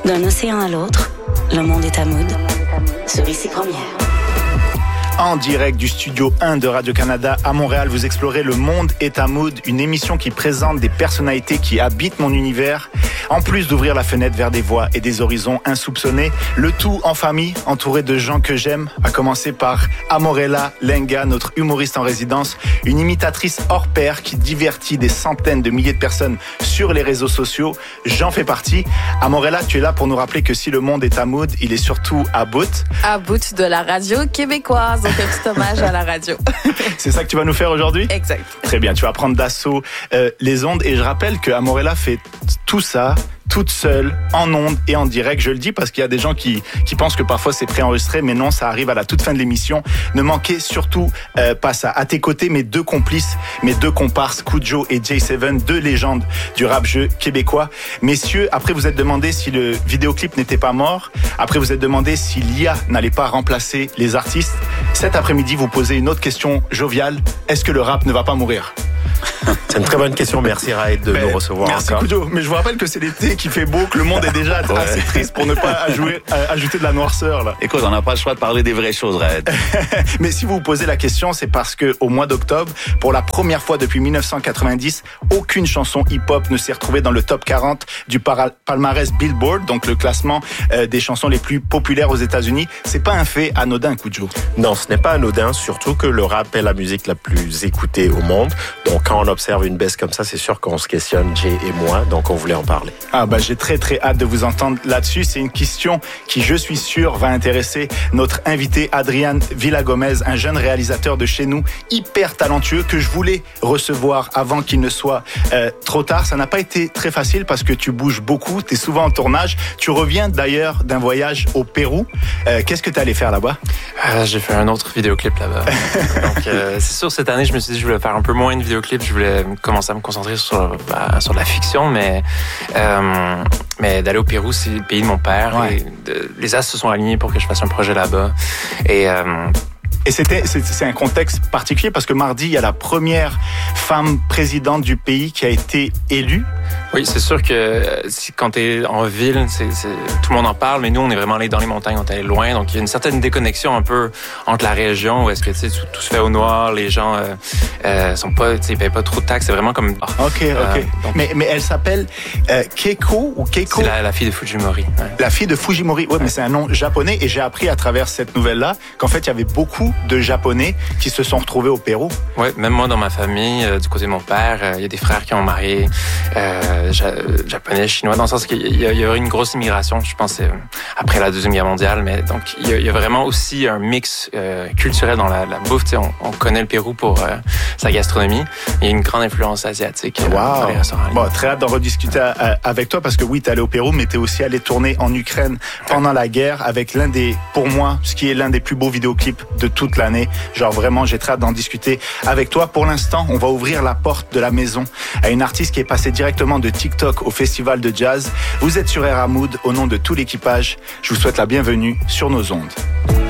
D'un océan à l'autre, le monde est à Mood. Sur Ici Première. En direct du studio 1 de Radio-Canada à Montréal, vous explorez Le Monde est à Mood, une émission qui présente des personnalités qui habitent mon univers. En plus d'ouvrir la fenêtre vers des voix et des horizons insoupçonnés, le tout en famille, entouré de gens que j'aime, à commencer par Amorella Lenga, notre humoriste en résidence, une imitatrice hors pair qui divertit des centaines de milliers de personnes sur les réseaux sociaux. J'en fais partie. Amorella, tu es là pour nous rappeler que si le monde est à Mood, il est surtout à bout. À bout de la radio québécoise. Donc, un petit hommage à la radio. C'est ça que tu vas nous faire aujourd'hui? Exact. Très bien, tu vas prendre d'assaut les ondes. Et je rappelle que Amorella fait tout ça toute seule, en ondes et en direct. Je le dis parce qu'il y a des gens qui pensent que parfois c'est préenregistré, mais non, ça arrive à la toute fin de l'émission. Ne manquez surtout pas ça. À tes côtés, mes deux complices, mes deux comparses, Kujo et J7, deux légendes du rap-jeu québécois. Messieurs, après vous êtes demandé si le vidéoclip n'était pas mort. Après vous êtes demandé si l'IA n'allait pas remplacer les artistes. Cet après-midi, vous posez une autre question joviale. Est-ce que le rap ne va pas mourir? C'est une très bonne question. Merci Raed de nous recevoir. Merci encore. Kujo. Mais je vous rappelle que c'est l'été qui fait beau, que le monde est déjà assez triste pour ne pas ajouter de la noirceur là. Écoute, on n'a pas le choix de parler des vraies choses, Raed. Mais si vous vous posez la question, c'est parce que au mois d'octobre, pour la première fois depuis 1990, aucune chanson hip-hop ne s'est retrouvée dans le top 40 du palmarès Billboard, donc le classement des chansons les plus populaires aux États-Unis. C'est pas un fait anodin, Kujo. Non, ce n'est pas anodin, surtout que le rap est la musique la plus écoutée au monde. Donc quand on observe une baisse comme ça, c'est sûr qu'on se questionne, Jay et moi, donc on voulait en parler. Ah bah j'ai très hâte de vous entendre là-dessus. C'est une question qui, je suis sûr, va intéresser notre invité Adrian Villagomez, un jeune réalisateur de chez nous, hyper talentueux, que je voulais recevoir avant qu'il ne soit trop tard. Ça n'a pas été très facile parce que tu bouges beaucoup, tu es souvent en tournage. Tu reviens d'ailleurs d'un voyage au Pérou. Qu'est-ce que tu allé faire là-bas? J'ai fait un autre vidéoclip là-bas. Donc c'est sûr, cette année, je me suis dit je voulais faire un peu moins de vidéoclips. Je voulais commencer à me concentrer sur la fiction, mais d'aller au Pérou, c'est le pays de mon père. Ouais. Et les astres se sont alignés pour que je fasse un projet là-bas. Et c'est un contexte particulier parce que mardi, il y a la première femme présidente du pays qui a été élue. Oui, c'est sûr que quand t'es en ville, tout le monde en parle, mais nous, on est vraiment allé dans les montagnes, on est allé loin. Donc, il y a une certaine déconnexion un peu entre la région où est-ce que tout se fait au noir, les gens sont pas, ils payent pas trop de taxes. C'est vraiment comme... OK. Donc, mais elle s'appelle Keiko ou Keiko? C'est la fille de Fujimori. Ouais. La fille de Fujimori, ouais, mais c'est un nom japonais. Et j'ai appris à travers cette nouvelle-là qu'en fait, il y avait beaucoup de Japonais qui se sont retrouvés au Pérou. Oui, même moi, dans ma famille, du côté de mon père, il y a des frères qui ont marié japonais, chinois, dans le sens qu'il y a eu une grosse immigration, je pense, après la Deuxième Guerre mondiale. Mais donc, il y a vraiment aussi un mix culturel dans la bouffe. On connaît le Pérou pour sa gastronomie. Il y a une grande influence asiatique dans les restaurants. Bon, très hâte d'en rediscuter avec toi parce que oui, t'es allé au Pérou, mais t'es aussi allé tourner en Ukraine pendant la guerre avec pour moi, ce qui est l'un des plus beaux vidéoclips de toute l'année. Genre vraiment, j'ai très hâte d'en discuter avec toi. Pour l'instant, on va ouvrir la porte de la maison à une artiste qui est passée directement de TikTok au festival de jazz. Vous êtes sur RA Mood. Au nom de tout l'équipage, je vous souhaite la bienvenue sur nos ondes.